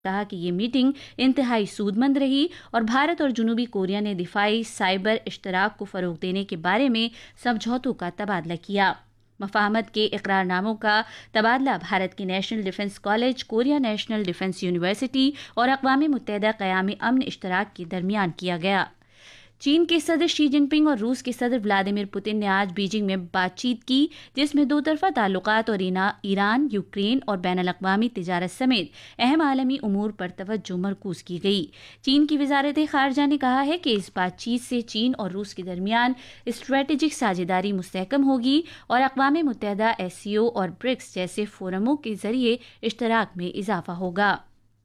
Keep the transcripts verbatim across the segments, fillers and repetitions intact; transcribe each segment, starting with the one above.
कहा कि ये मीटिंग इंतहाई सूदमंद रही और भारत और जनूबी कोरिया ने दिफाई साइबर इश्तराक को फरोग देने के बारे में समझौतों का तबादला किया। मफाहमत के इकरारनामों का तबादला भारत के national defence college, Korea national defence university और अक़वाम मुत्तहिदा क़यामी अमन इश्तराक के दरमियान किया गया। चीन के सदर शी जिनपिंग और रूस के सदर व्लादिमीर पुतिन ने आज बीजिंग में बातचीत की, जिसमें दो तरफा ताल्लुकात और ईरान, यूक्रेन और बैनुल अक़वामी तिजारत समेत अहम आलमी उमूर पर तवज्जो मरकूज की गई। चीन की वजारत ख़ारजा ने कहा है कि इस बातचीत से चीन और रूस के दरमियान स्ट्रेटेजिक साझेदारी मुस्तहकम होगी और अक़वाम मुत्तहिदा, एस सी ओ और ब्रिक्स जैसे फोरमों के जरिए इश्तराक में इजाफा होगा।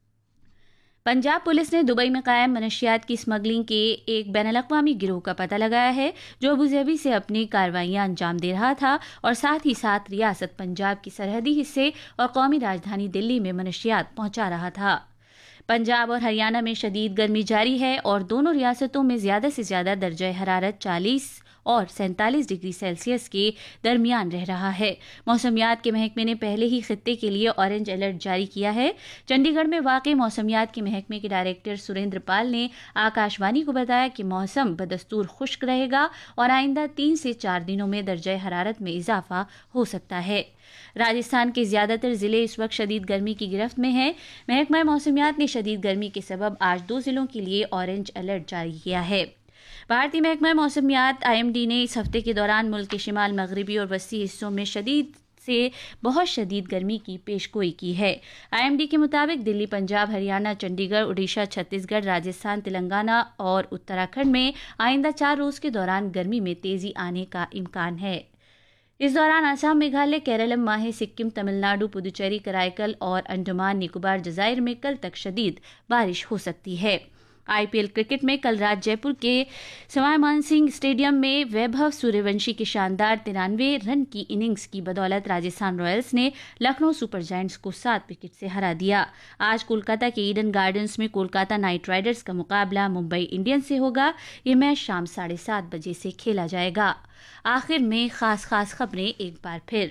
पंजाब पुलिस ने दुबई में कायम मनशियात की स्मगलिंग के एक बैनुल-अक़वामी गिरोह का पता लगाया है, जो अबूज़ेबी से अपनी कार्रवाइयां अंजाम दे रहा था और साथ ही साथ रियासत पंजाब की सरहदी हिस्से और कौमी राजधानी दिल्ली में मनशियात पहुंचा रहा था। पंजाब और हरियाणा में शदीद गर्मी जारी है और दोनों रियासतों में ज्यादा से ज्यादा दर्जा हरारत चालीस और सैंतालीस डिग्री सेल्सियस के दरमियान रह रहा है। मौसमियात के महकमे ने पहले ही खित्ते के लिए ऑरेंज अलर्ट जारी किया है। चंडीगढ़ में वाक़ मौसमियात के महकमे के डायरेक्टर सुरेंद्र पाल ने आकाशवाणी को बताया कि मौसम बदस्तूर खुश्क रहेगा और आइंदा तीन से चार दिनों में दर्जा हरारत में इजाफा हो सकता है। राजस्थान के ज्यादातर जिले इस वक्त शदीद गर्मी की गिरफ्त में हैं। महकमा मौसमियात ने शदीद गर्मी के सबब आज दो जिलों के लिए ऑरेंज अलर्ट जारी किया है। भारतीय महकमा मौसमियात आई एम डी ने इस हफ्ते के दौरान मुल्क के शिमाल मगरबी और वस्ती हिस्सों में शदीद से बहुत शदीद गर्मी की पेशगोई की है। आई एम डी के मुताबिक दिल्ली, पंजाब, हरियाणा, चंडीगढ़, उड़ीसा, छत्तीसगढ़, राजस्थान, तेलंगाना और उत्तराखंड में आइंदा चार रोज के दौरान गर्मी में तेजी आने का इम्कान है। इस दौरान आसाम, मेघालय, केरलम, माहे, सिक्किम, तमिलनाडु, पुदुचेरी, कराईकल और अंडमान निकोबार जजायर में कल तक शदीद बारिश हो सकती है। आईपीएल क्रिकेट में कल रात जयपुर के सवाई मानसिंह स्टेडियम में वैभव सूर्यवंशी की शानदार तिरानवे रन की इनिंग्स की बदौलत राजस्थान रॉयल्स ने लखनऊ सुपर जायंट्स को सात विकेट से हरा दिया। आज कोलकाता के ईडन गार्डन्स में कोलकाता नाइट राइडर्स का मुकाबला मुंबई इंडियंस से होगा। ये मैच शाम साढ़े सात बजे से खेला जाएगा। आखिर में खास खास खबरें एक बार फिर।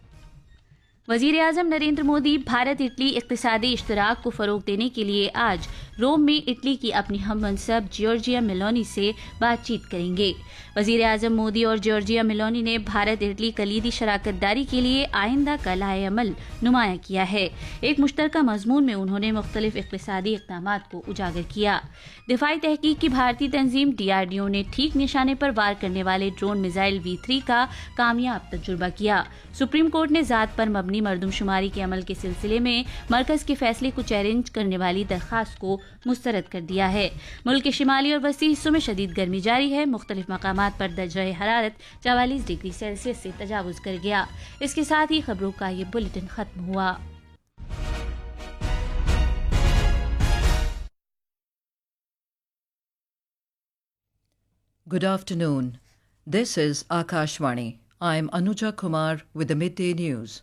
वजीर आजम नरेंद्र मोदी भारत इटली इक्तिसादी इश्तराक को फरोग देने के लिए आज रोम में इटली की अपनी हममनसब जॉर्जिया मेलोनी से बातचीत करेंगे। वजीर आजम मोदी और जॉर्जिया मेलोनी ने भारत इटली कलीदी शराकत दारी के लिए आइंदा का लाए अमल नुमाया किया है। एक मुश्तरका मजमून में उन्होंने मुख्तलिफ इक्तिसादी इक़दाम को उजागर किया। दिफाई तहकीक की भारतीय तंजीम डी आर डी ओ ने ठीक निशाने पर वार करने वाले ड्रोन मिसाइल वी थ्री का कामयाब तजुर्बा किया। सुप्रीम कोर्ट ने जात पर मबनी मरदमशुमारी के अमल के सिलसिले में मरकज के फैसले को चैलेंज करने वाली दरखास्त को मुस्तरद कर दिया है। मुल्क के शिमाली और वस्ती हिस्सों में शदीद गर्मी जारी है। मुख्तलिफ मकामात पर दर्जा हरारत चवालीस डिग्री सेल्सियस से तजावुज कर गया। इसके साथ ही खबरों का ये बुलेटिन खत्म हुआ। Good afternoon. This is Akashvani. I am Anuja Kumar with the midday news.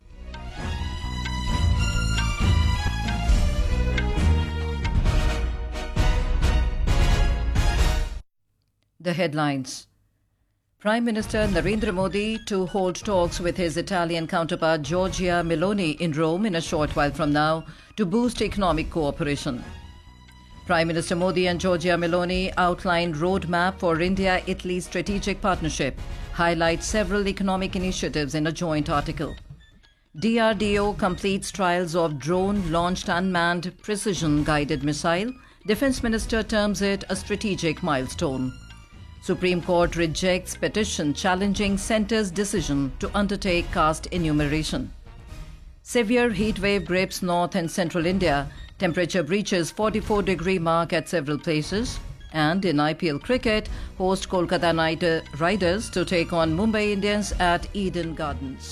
The headlines. Prime Minister Narendra Modi to hold talks with his Italian counterpart Giorgia Meloni in Rome in a short while from now to boost economic cooperation. Prime Minister Modi and Giorgia Meloni outlined roadmap for India-Italy strategic partnership, highlight several economic initiatives in a joint article. D R D O completes trials of drone-launched unmanned precision-guided missile. Defence Minister terms it a strategic milestone. Supreme Court rejects petition challenging Centre's decision to undertake caste enumeration. Severe heat wave grips north and central India. Temperature breaches forty-four degree mark at several places. And in I P L cricket, host Kolkata Knight Riders to take on Mumbai Indians at Eden Gardens.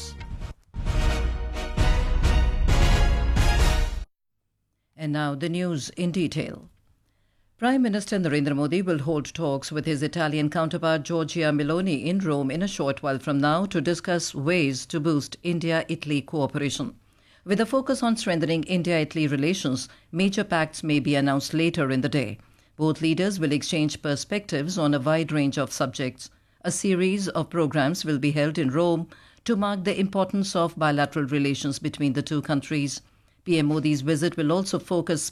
And now the news in detail. Prime Minister Narendra Modi will hold talks with his Italian counterpart Giorgia Meloni in Rome in a short while from now to discuss ways to boost India-Italy cooperation. With a focus on strengthening India-Italy relations, major pacts may be announced later in the day. Both leaders will exchange perspectives on a wide range of subjects. A series of programs will be held in Rome to mark the importance of bilateral relations between the two countries. P M Modi's visit will also focus